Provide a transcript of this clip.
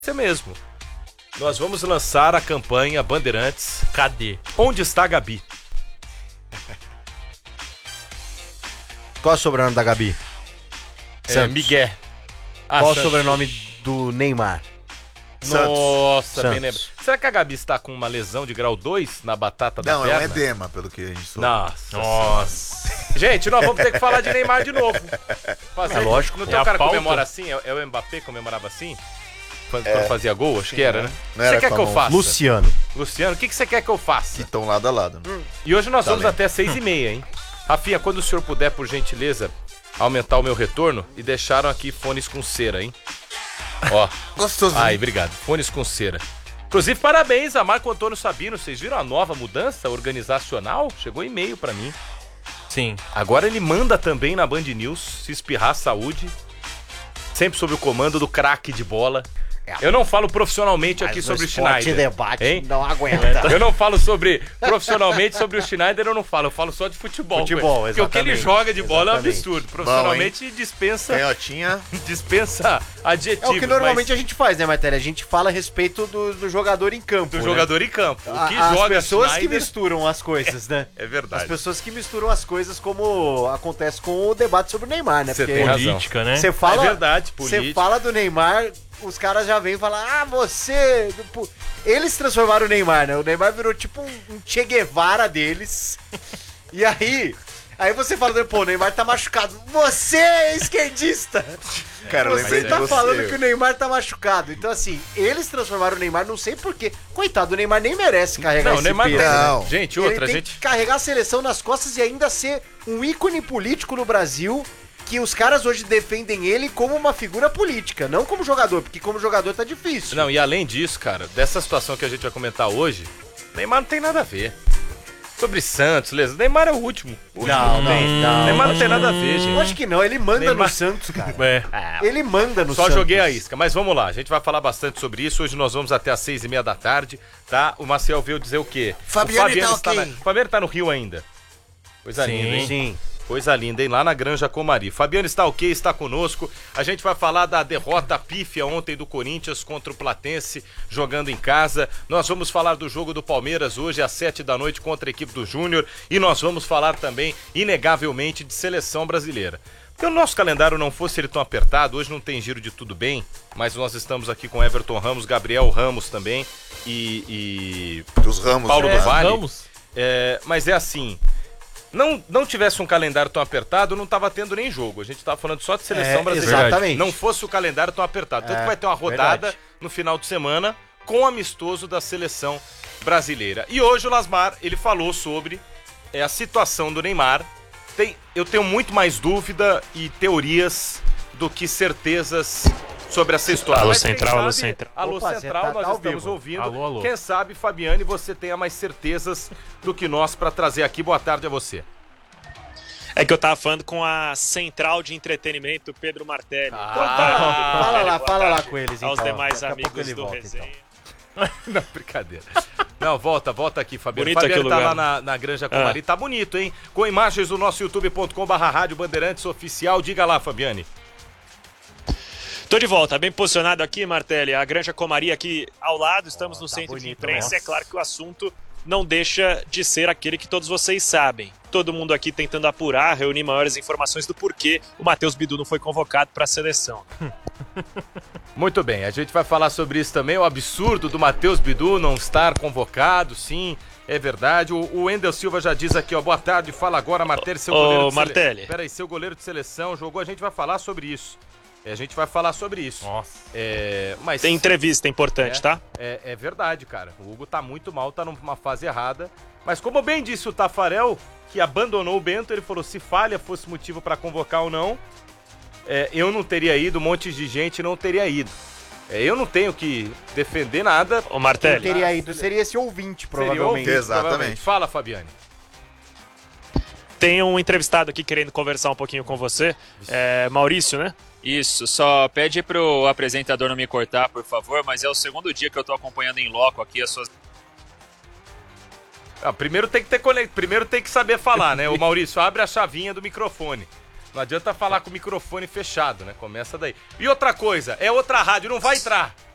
Isso mesmo. Nós vamos lançar a campanha Bandeirantes. Cadê? Onde está a Gabi? Qual é o sobrenome da Gabi? Santos. Miguel. Qual o Santos. sobrenome do Neymar? Nossa, bem Santos. lembrado. Será que a Gabi está com uma lesão de grau 2 na batata da Não, perna? é um edema, pelo que a gente soube. Nossa. Gente, nós vamos ter que falar de Neymar de novo. É lógico. Não É tem um a cara que pauta. comemora assim? É o Mbappé que comemorava assim? Quando fazia gol, acho que era, né? Não Você era quer que eu famoso. faça? Luciano. Luciano, o que você quer que eu faça? Que estão lado a lado. E hoje nós vamos Talento. até 6h30, hein? Rafinha, quando o senhor puder, por gentileza, aumentar o meu retorno, e deixaram aqui fones com cera, hein? Ó. Gostoso. Ai, obrigado. Fones com cera. Inclusive, parabéns a Marco Antônio Sabino. Vocês viram a nova mudança organizacional? Chegou e-mail pra mim. Sim. Agora ele manda também na Band News, se espirrar saúde, sempre sob o comando do craque de bola. Eu não falo profissionalmente aqui sobre o Schneider. Debate hein? não aguenta. Eu não falo profissionalmente sobre o Schneider, eu falo só de futebol. Futebol, Porque o que ele exatamente. joga de bola é um Exatamente. absurdo. Profissionalmente dispensa adjetivos. É o que normalmente a gente faz, né, Matéria? A gente fala a respeito do jogador em campo. do né? jogador em campo. O que As joga pessoas que Schneider misturam as coisas, né? é verdade. As pessoas que misturam as coisas como acontece com o debate sobre o Neymar, né? Você Porque tem razão. Política, né? você fala, É verdade, você política. fala do Neymar, os caras já vêm falar, você... Eles transformaram o Neymar, né? O Neymar virou tipo um Che Guevara deles. E aí você fala, pô, o Neymar tá machucado. Você é esquerdista! Cara, eu lembrei Você de tá você. falando que o Neymar tá machucado. Então, assim, eles transformaram o Neymar, não sei porquê. Coitado, o Neymar nem merece carregar Não, o esse Neymar peso. não. né? Gente, Ele outra, tem gente. que carregar a seleção nas costas e ainda ser um ícone político no Brasil, que os caras hoje defendem ele como uma figura política, não como jogador, porque como jogador tá difícil. Não, e além disso, cara, dessa situação que a gente vai comentar hoje, Neymar não tem nada a ver. Sobre Santos, Lesão, Neymar é o último. não. Neymar não tem nada a ver, Eu gente. acho que não, ele manda Neymar- no Santos, cara. É. Ele manda no Só Santos. joguei a isca, mas vamos lá, a gente vai falar bastante sobre isso. Hoje nós vamos até às 6h30 da tarde, tá? O Maciel veio dizer o quê? Fabiano tá está ok. o Fabiano tá no Rio ainda. Coisa Sim. linda, hein? Sim. Coisa linda, hein? Lá na Granja Comari. Fabiano está ok, está conosco. A gente vai falar da derrota pífia ontem do Corinthians contra o Platense, jogando em casa. Nós vamos falar do jogo do Palmeiras hoje às 7 da noite contra a equipe do Júnior. E nós vamos falar também, inegavelmente, de seleção brasileira. Se o nosso calendário não fosse ele tão apertado, hoje não tem giro de tudo bem, mas nós estamos aqui com Everton Ramos, Gabriel Ramos também e Os Ramos. Paulo né? do Vale. Vamos. Mas é assim, não tivesse um calendário tão apertado, não tava tendo nem jogo. A gente tava falando só de seleção brasileira. Exatamente. Não fosse o calendário tão apertado. Tanto É, que vai ter uma rodada verdade. no final de semana com o amistoso da seleção brasileira. E hoje o Lasmar, ele falou sobre a situação do Neymar. Eu tenho muito mais dúvida e teorias do que certezas sobre essa história. Alô, Mas quem Central, alô, sabe- Central. Alô, Opa, você Central, tá nós ao estamos vivo. ouvindo. Alô, alô. Quem sabe, Fabiane, você tenha mais certezas do que nós para trazer aqui. Boa tarde a você. É que eu tava falando com a central de entretenimento, Pedro Martelli. Então, fala lá com eles, Aos então. demais Daqui a pouco amigos ele do volta, Resenha. Não, brincadeira. Não, volta aqui, Fabiano. Bonito Fabiano aqui o tá lugar. lá na Granja Comari. Tá bonito, hein? Com imagens do nosso youtube.com/Rádio Bandeirantes Oficial. Diga lá, Fabiane. Tô de volta, bem posicionado aqui, Martelli. A Granja Comari aqui ao lado, estamos no centro de bonito, imprensa. nossa. É claro que o assunto não deixa de ser aquele que todos vocês sabem. Todo mundo aqui tentando apurar, reunir maiores informações do porquê o Matheus Bidu não foi convocado para a seleção. Muito bem, a gente vai falar sobre isso também. O absurdo do Matheus Bidu não estar convocado, sim, é verdade. O Wendel Silva já diz aqui, ó, boa tarde, fala agora, Martelli, seu goleiro de Martelli. Peraí, seu goleiro de seleção jogou, a gente vai falar sobre isso. A gente vai falar sobre isso. Nossa. Mas Tem entrevista importante, tá? É verdade, cara. O Hugo tá muito mal, tá numa fase errada. Mas como bem disse o Tafarel, que abandonou o Bento, ele falou, se falha fosse motivo pra convocar ou não, eu não teria ido, um monte de gente não teria ido. Eu não tenho que defender nada. Ô, Quem Martelli, teria ido seria esse ouvinte, Seria provavelmente. ouvinte, Exatamente. provavelmente. Fala, Fabiane. tem um entrevistado aqui querendo conversar um pouquinho com você. Maurício, né? Isso, só pede pro apresentador não me cortar, por favor, mas é o segundo dia que eu tô acompanhando em loco aqui as suas... Primeiro tem que saber falar, né? O Maurício, abre a chavinha do microfone. Não adianta falar com o microfone fechado, né? Começa daí. E outra coisa, é outra rádio, não vai entrar.